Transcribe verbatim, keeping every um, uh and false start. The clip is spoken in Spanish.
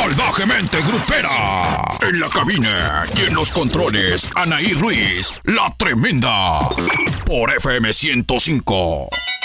salvajemente grupera. En la cabina y en los controles, Anaí Ruiz, la tremenda. Por F M ciento cinco.